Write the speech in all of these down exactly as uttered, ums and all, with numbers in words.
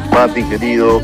Mati, querido.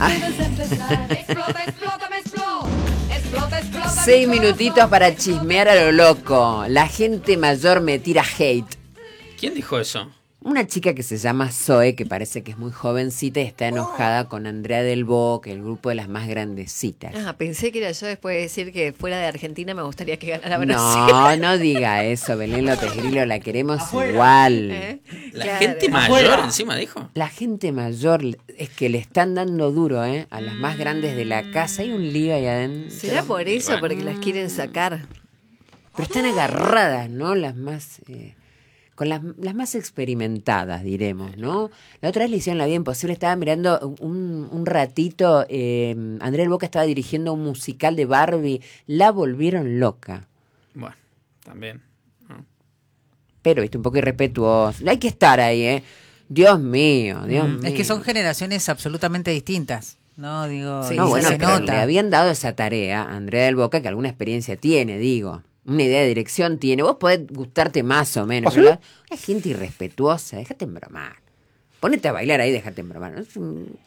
Seis minutitos para chismear a lo loco. La gente mayor me tira hate. ¿Quién dijo eso? Una chica que se llama Zoe, que parece que es muy jovencita y está enojada con Andrea Del Boca, el grupo de las más grandecitas. Ah, pensé que era yo después de decir que fuera de Argentina me gustaría que ganara Brasil. No, no diga eso, Belén López Grillo, la queremos igual. ¿Eh? La Claro. gente mayor encima dijo. La gente mayor es que le están dando duro, ¿eh? A las más grandes de la casa. Hay un lío ahí adentro. ¿Será por eso? Bueno. Porque las quieren sacar. Pero están agarradas, ¿no? Las más... Eh, con las, las más experimentadas, diremos, ¿no? La otra vez le hicieron la vida imposible, estaba mirando un, un ratito, eh, Andrea Del Boca estaba dirigiendo un musical de Barbie, la volvieron loca. Bueno, también. ¿no? Pero, viste, un poco irrespetuoso. Hay que estar ahí, ¿eh? Dios mío, Dios mío. Es que son generaciones absolutamente distintas. No, digo, Sí, No, y bueno, se pero nota. le habían dado esa tarea a Andrea Del Boca, que alguna experiencia tiene, digo. Una idea de dirección tiene. Vos podés gustarte más o menos. ¿Ah, sí? ¿Verdad? Hay gente irrespetuosa. Déjate embromar. Ponete a bailar ahí, déjate embromar. ¿No? Es un-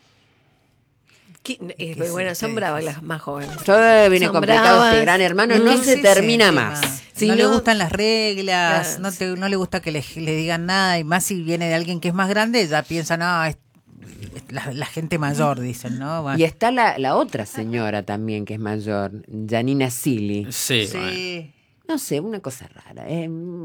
¿Qué- eh, ¿Qué bueno, es son este? bravas las más jóvenes. Todo viene Son complicado bravas. este gran hermano. Es No que se ese termina es el más. tema. Si no, le no- gustan las reglas, Claro. no, te, no le gusta que le, le digan nada, y más si viene de alguien que es más grande, ya piensan, no, es, es la, la gente mayor, dicen, ¿no? Bueno. Y está la, la otra señora también que es mayor, Janina Silly. Sí, bueno. Sí. No sé, una cosa rara. eh,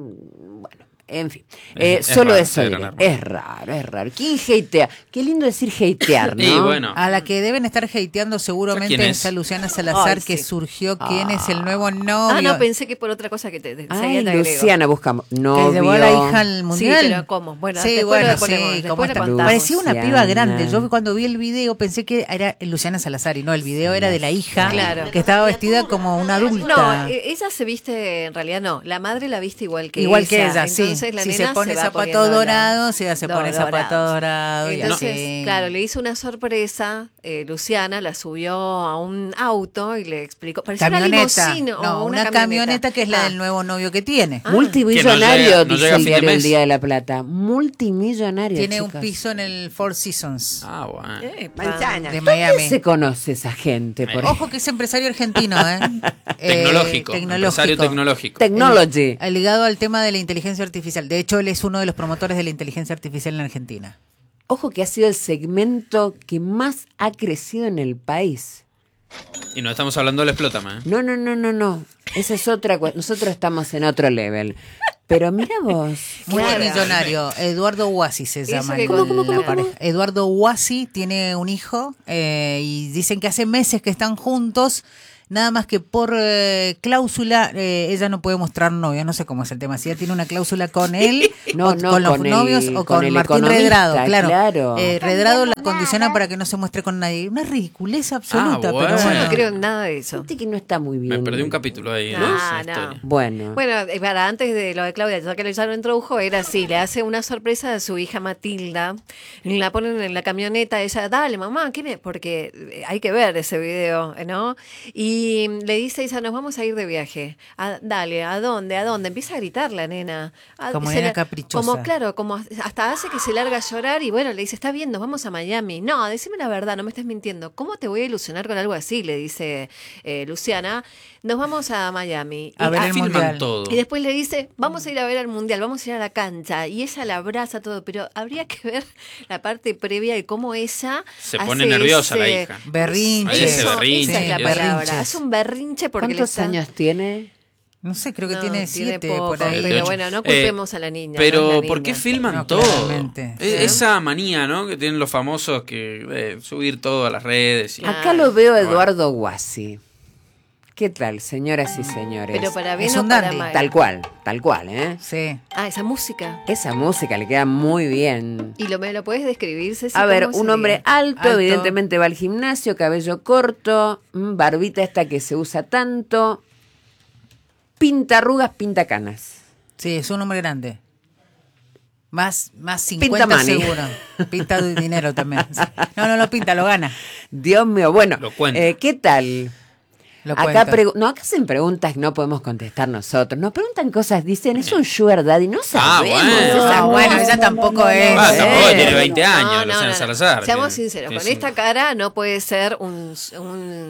bueno, en fin. Es- Eh, es solo raro, eso sí, diré. raro. Es raro, es raro. ¿Quién hatea? Qué lindo decir hatear, ¿no? Y bueno, A la que deben estar hateando seguramente ¿Quién es es? a Luciana Salazar, Ay, que sí. surgió quién es el nuevo novio. Ah, no, pensé que por otra cosa que te, te Ay, enseguida te agrego. Luciana, buscamos. que Novio. llevó a la hija al Sí, mundial. pero ¿cómo? Bueno, sí, después bueno, lo ponemos, sí, después cómo lo está. contamos. Parecía una Luciana. piba grande. Yo cuando vi el video pensé que era Luciana Salazar y no, el video era de la hija, Claro. que estaba vestida como una adulta. No, eh, ella se viste, en realidad no, la madre la viste igual que Igual ella. que ella, sí. Entonces, la Si nena se pone va zapatos poniendo la- dorados, ella se Do- pone zapatos dorados. dorados y Entonces, así. claro, le hizo una sorpresa, eh, Luciana la subió a un auto y le explicó, parecía una Camioneta. limusina o No, una, una camioneta que es la Ah. del nuevo novio que tiene. Ah. Multimillonario, Que no llega- no dice llega a el fin de diario El mes. Día de la Plata. Multimillonario, Tiene un chicos. piso en el Four Seasons ah, bueno. Epa. de ¿Dónde Miami. se conoce esa gente? Por Ojo que es empresario argentino, ¿eh? Tecnológico, Eh, empresario tecnológico. Technology. Eh, ligado al tema de la inteligencia artificial. De hecho, él es uno de los promotores de la inteligencia artificial en Argentina. Ojo que ha sido el segmento que más ha crecido en el país. Y no estamos hablando del Explótame, ¿eh? No, no, no, no, no. Esa es otra cuestión. Nosotros estamos en otro level. Pero mira vos. Multimillonario. Eduardo Huasi se Eso llama. que el- ¿Cómo, cómo, la cómo, pareja. Eduardo Huasi tiene un hijo eh, y dicen que hace meses que están juntos. Nada más que por eh, cláusula, eh, ella no puede mostrar novio. No sé cómo es el tema. Si ella tiene una cláusula con él, No, o no, con los con el- novios o con con, el Martín economista, Redrado. Claro. claro. Eh, Redrado la condiciona para que no se muestre con nadie. Una ridiculez absoluta. Ah, pero bueno. Yo bueno. no creo en nada de eso. Gente que no está muy Me bien. perdí un capítulo ahí. en No, esa no. historia. Bueno. Bueno, eh, para antes de lo de Claudia, ya que Luciano introdujo, era así, le hace una sorpresa a su hija Matilda, la ponen en la camioneta, ella, dale mamá, ¿qué me? Porque eh, hay que ver ese video, ¿no? Y le dice ella, nos vamos a ir de viaje. "Ah, dale, ¿a dónde? ¿A dónde? Empieza a gritar la nena. Ah, Como se nena la- caprichosa. Como, claro, como hasta hace que se larga a llorar y bueno, le dice, está bien, nos vamos a Miami. No, decime la verdad, no me estés mintiendo. ¿Cómo te voy a ilusionar con algo así? Le dice eh, Luciana. Nos vamos a Miami. A Y- ver ah, el Filman mundial. todo. y después le dice, vamos a ir a ver al mundial, vamos a ir a la cancha. Y ella la abraza todo, pero habría que ver la parte previa de cómo ella Se hace pone nerviosa la ese- hija. Berrinche. Ahí ese Eso, berrinche, esa es la sí, palabra. berrinches. Hace un berrinche porque le ¿Cuántos está... años tiene? No sé, creo que No, tiene siete poco, por ahí. Pero ocho. bueno, no Eh, culpemos a la niña. Pero, no es la ¿por niña. qué filman No, todo? claramente. E- Sí. Esa manía, ¿no? Que tienen los famosos que eh, subir todo a las redes. Y... Ah. Acá lo veo a Eduardo Guasi. ¿Qué tal, señoras y señores? Pero para bien Es o un para dandy. mal. Tal cual, tal cual, ¿eh? Sí. Ah, esa música. Esa música le queda muy bien. ¿Y lo, me lo puedes describir, Ceci? A ver, ¿Cómo un sería? hombre alto, Alto. evidentemente va al gimnasio, cabello corto, mm, barbita esta que se usa tanto, pinta arrugas, pinta canas. Sí, es un hombre grande. Más, más Pinta cincuenta money. seguro. Pinta de dinero también. Sí. No, no lo pinta, lo gana. Dios mío, bueno, Lo cuenta. eh, ¿qué tal? Lo Acá, cuento. pregu- no, acá hacen preguntas que no podemos contestar nosotros. Nos preguntan cosas, dicen, es un sugar daddy. No sabemos bueno. esas Ah, bueno, cosas. ella tampoco es. Ah, tampoco Eh, tiene veinte años, No, no, Luciana no, no. Salazar. Seamos Tiene- sinceros, tiene con esta un- cara no puede ser un, un-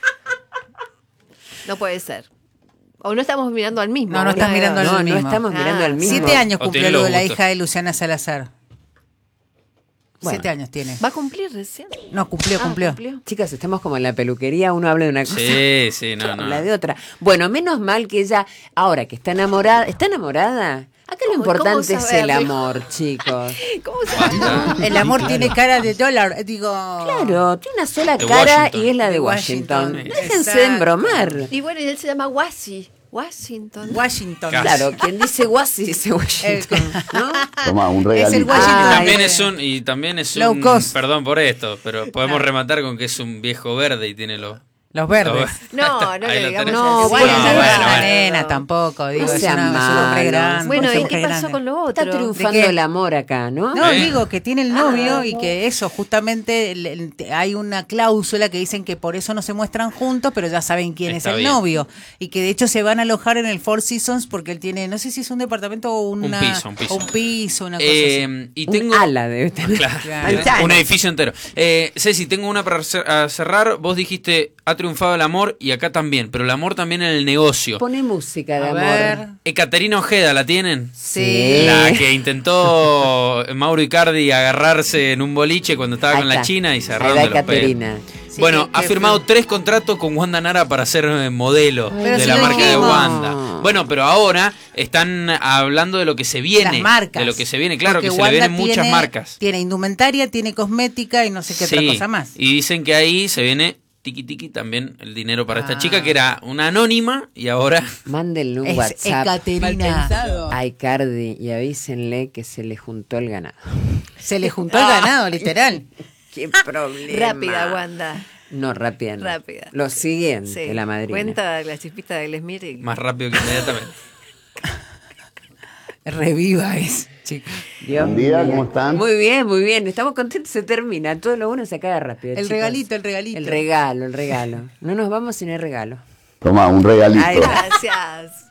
no puede ser. O no estamos mirando al mismo. No, no una estás de mirando dos. al No, no mismo. estamos Ah. mirando al mismo. Siete años O cumplió tiene los la gustos. hija de Luciana Salazar. Bueno. Siete años tiene. ¿Va a cumplir recién? No, cumplió, Ah, cumplió. Chicas, estamos como en la peluquería, uno habla de una cosa, Sí, sí, no, no. habla de otra. Bueno, menos mal que ella, ahora que está enamorada, ¿está enamorada? Acá lo ¿Cómo- importante cómo es el saberlo? amor, chicos. ¿Cómo se Basta. El amor tiene cara de dólar. Digo. Claro, tiene una sola De cara Washington. y es la de De Washington. Washington. Déjense de Exacto. embromar. Y bueno, y él se llama Wasi. Washington. Washington. Casi. Claro, quien dice Wasi dice Washington, ¿no? Toma, un Es regalito. el Washington. Ah, También Ay, es un, y también es Low un, cost. perdón por esto, pero podemos rematar con que es un viejo verde y tiene los... Los verdes. No, no Ahí le lo digamos tenés. No, así. bueno, Bueno, bueno, no es bueno. una nena tampoco. Digo, No es, sea una, es un malo. hombre grande. Bueno, es un ¿y hombre qué pasó grande. con lo otro? Está triunfando ¿De qué? el amor acá, ¿no? No, ¿Eh? digo que tiene el novio Ah. y que eso, justamente el- el- hay una cláusula que dicen que por eso no se muestran juntos, pero ya saben quién Está es el bien. novio. Y que de hecho se van a alojar en el Four Seasons porque él tiene, no sé si es un departamento o una, Un piso, un piso. o un piso, una cosa así. Eh, y tengo... Un ala debe tener. Claro, Claro. un edificio entero. Eh, Ceci, tengo una para cer- a cerrar. Vos dijiste, ha triunfado el amor y acá también, pero el amor también en el negocio. Pone música de A amor. ver. Ekaterina Ojeda, ¿la tienen? Sí. La que intentó Mauro Icardi agarrarse en un boliche cuando estaba Ahí con la está. China y Ahí cerraron va de los pelos. Caterina. Sí, Bueno, que- ha que firmado fue- tres contratos con Wanda Nara para ser eh, modelo Pero de si la lo marca de dijimos. Wanda. Bueno, pero ahora están hablando de lo que se viene. Las marcas. De lo que se viene, claro, Porque que se Wanda le vienen muchas tiene- marcas. Tiene indumentaria, tiene cosmética y no sé qué otra Sí, cosa más. y dicen que ahí se viene tiki tiki también el dinero para Ah. esta chica que era una anónima y ahora Mándenle un Es WhatsApp Ekaterina. a Icardi y avísenle que se le juntó el ganado. Se le juntó el ganado, literal. Qué problema. Rápida, Wanda. No, rápida no. Rápida. Lo siguiente, Sí. la madrina. Cuenta la chispita de Glesmir y... más rápido que inmediatamente. Reviva es, chica. Dios Buen día, mío. ¿cómo están? Muy bien, muy bien. Estamos contentos, se termina. Todo lo bueno se acaba rápido. El chicos. regalito, el regalito. El regalo, el regalo. No nos vamos sin el regalo. Toma, un regalito. Ahí va. Gracias.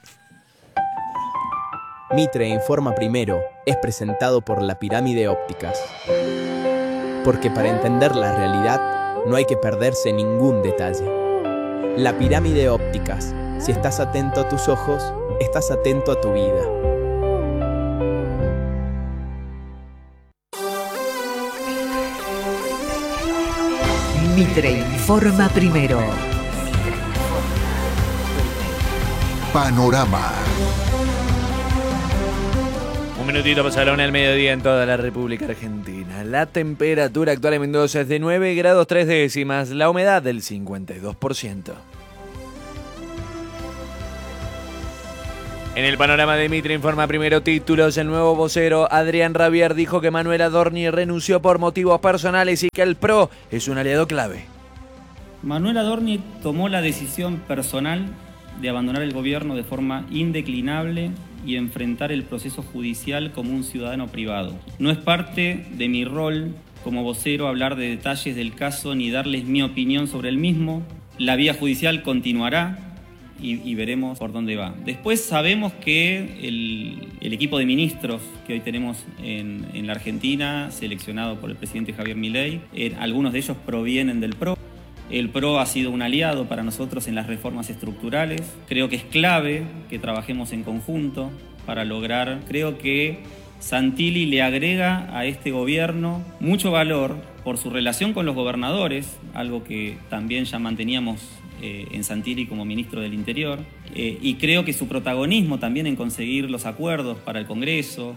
Mitre Informa Primero es presentado por la Pirámide Ópticas. Porque para entender la realidad no hay que perderse ningún detalle. La Pirámide Ópticas. Si estás atento a tus ojos, estás atento a tu vida. Mitre Informa Primero. Panorama. Un minutito pasaron el mediodía en toda la República Argentina. La temperatura actual en Mendoza es de nueve grados tres décimas, la humedad del cincuenta y dos por ciento. En el panorama de Mitre Informa Primero títulos, el nuevo vocero Adrián Rabier dijo que Manuel Adorni renunció por motivos personales y que el P R O es un aliado clave. Manuel Adorni tomó la decisión personal de abandonar el gobierno de forma indeclinable y enfrentar el proceso judicial como un ciudadano privado. No es parte de mi rol como vocero hablar de detalles del caso ni darles mi opinión sobre el mismo. La vía judicial continuará y, y veremos por dónde va. Después sabemos que el, el equipo de ministros que hoy tenemos en, en la Argentina, seleccionado por el presidente Javier Milei, eh, algunos de ellos provienen del P R O. El P R O ha sido un aliado para nosotros en las reformas estructurales. Creo que es clave que trabajemos en conjunto para lograr, creo que Santilli le agrega a este gobierno mucho valor por su relación con los gobernadores, algo que también ya manteníamos eh, en Santilli como ministro del Interior, eh, y creo que su protagonismo también en conseguir los acuerdos para el Congreso.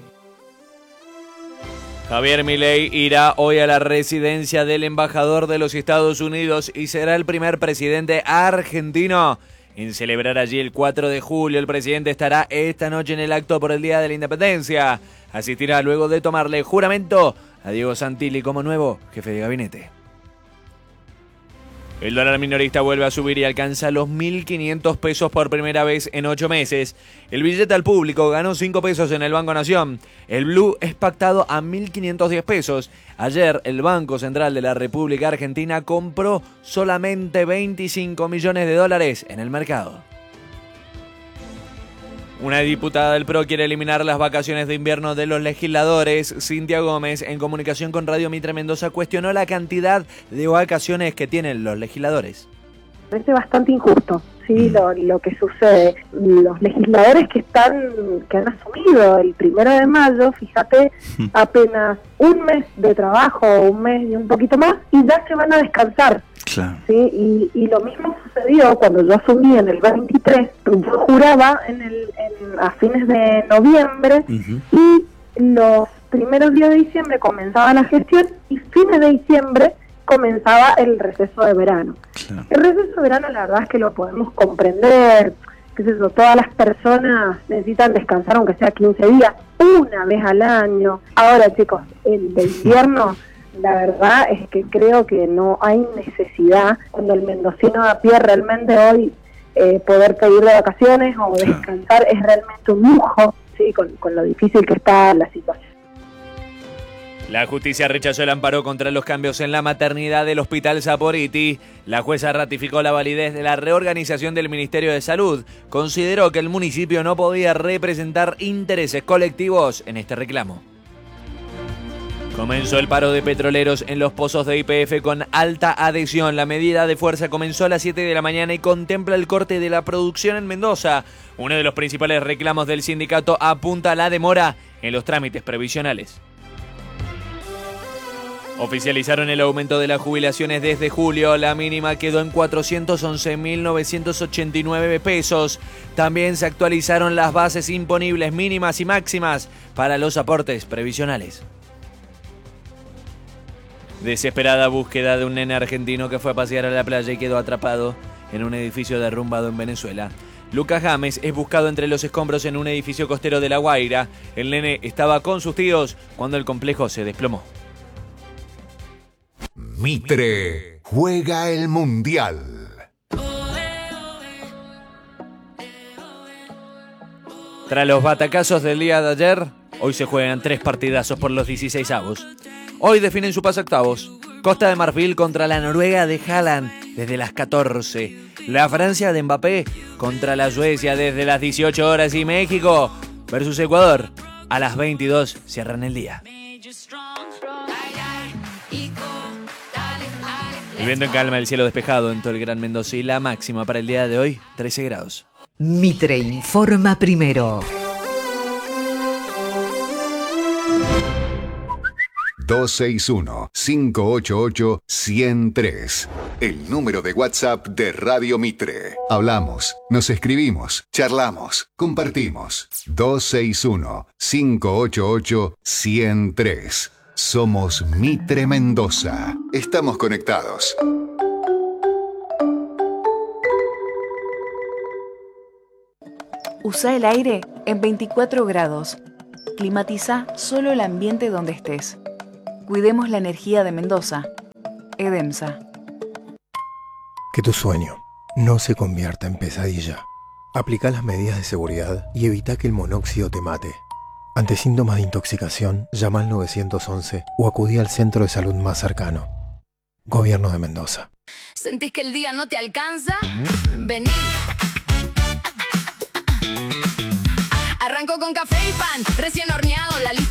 Javier Milei irá hoy a la residencia del embajador de los Estados Unidos y será el primer presidente argentino en celebrar allí el cuatro de julio. El presidente estará esta noche en el acto por el Día de la Independencia. Asistirá luego de tomarle juramento a Diego Santilli como nuevo jefe de gabinete. El dólar minorista vuelve a subir y alcanza los mil quinientos pesos por primera vez en ocho meses. El billete al público ganó cinco pesos en el Banco Nación. El blue es pactado a mil quinientos diez pesos. Ayer el Banco Central de la República Argentina compró solamente veinticinco millones de dólares en el mercado. Una diputada del P R O quiere eliminar las vacaciones de invierno de los legisladores. Cintia Gómez, en comunicación con Radio Mitre Mendoza, cuestionó la cantidad de vacaciones que tienen los legisladores. Parece bastante injusto, sí, lo, lo que sucede. Los legisladores que están, que han asumido el primero de mayo, fíjate, apenas un mes de trabajo, un mes y un poquito más, y ya se van a descansar. Claro. Sí, y, y lo mismo sucedió cuando yo asumí en el veintitrés. Yo juraba en el, en, a fines de noviembre, uh-huh. y los primeros días de diciembre comenzaba la gestión y fines de diciembre comenzaba el receso de verano. Claro. El receso de verano, la verdad es que lo podemos comprender, qué sé yo, todas las personas necesitan descansar aunque sea quince días, una vez al año. Ahora, chicos, el de invierno, la verdad es que creo que no hay necesidad, cuando el mendocino a pie realmente hoy eh, poder pedir de vacaciones o descansar es realmente un lujo, sí, con, con lo difícil que está la situación. La justicia rechazó el amparo contra los cambios en la maternidad del Hospital Saporiti. La jueza ratificó la validez de la reorganización del Ministerio de Salud. Consideró que el municipio no podía representar intereses colectivos en este reclamo. Comenzó el paro de petroleros en los pozos de Y P F con alta adhesión. La medida de fuerza comenzó a las siete de la mañana y contempla el corte de la producción en Mendoza. Uno de los principales reclamos del sindicato apunta a la demora en los trámites previsionales. Oficializaron el aumento de las jubilaciones desde julio. La mínima quedó en cuatrocientos once mil novecientos ochenta y nueve pesos. También se actualizaron las bases imponibles mínimas y máximas para los aportes previsionales. Desesperada búsqueda de un nene argentino que fue a pasear a la playa y quedó atrapado en un edificio derrumbado en Venezuela. Lucas Gámez es buscado entre los escombros en un edificio costero de La Guaira. El nene estaba con sus tíos cuando el complejo se desplomó. Mitre juega el Mundial. Tras los batacazos del día de ayer, hoy se juegan tres partidazos por los dieciseisavos. Hoy definen su pase a octavos. Costa de Marfil contra la Noruega de Haaland desde las catorce. La Francia de Mbappé contra la Suecia desde las dieciocho horas. Y México versus Ecuador a las veintidós cierran el día. El viento en calma, el cielo despejado en todo el Gran Mendoza y la máxima para el día de hoy, trece grados. Mitre informa primero. dos seis uno, cinco ocho ocho, uno cero tres. El número de WhatsApp de Radio Mitre. Hablamos, nos escribimos, charlamos, compartimos. dos seis uno, cinco ocho ocho, uno cero tres. Somos Mitre Mendoza. Estamos conectados. Usa el aire en veinticuatro grados. Climatiza solo el ambiente donde estés. Cuidemos la energía de Mendoza. EDEMSA. Que tu sueño no se convierta en pesadilla. Aplica las medidas de seguridad y evita que el monóxido te mate. Ante síntomas de intoxicación, llama al nueve once o acudí al centro de salud más cercano. Gobierno de Mendoza. ¿Sentís que el día no te alcanza? Vení. Arrancó con café y pan, recién horneado, la lista